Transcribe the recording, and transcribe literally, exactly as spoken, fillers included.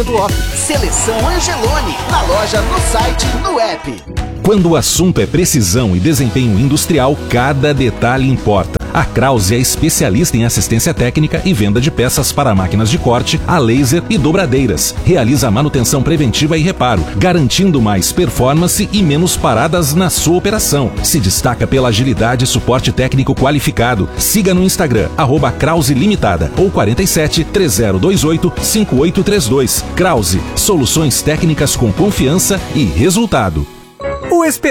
do Op. Seleção Angelone, na loja, no site, no app. Quando o assunto é precisão e desempenho industrial, cada detalhe importa. A Krause é especialista em assistência técnica e venda de peças para máquinas de corte, a laser e dobradeiras. Realiza a manutenção preventiva e reparo, garantindo mais performance e menos paradas na sua operação. Se destaca pela agilidade e suporte técnico qualificado. Siga no Instagram, arroba Krause Limitada ou quarenta e sete, três zero dois oito, cinco oito três dois. Krause, soluções técnicas com confiança e resultado. O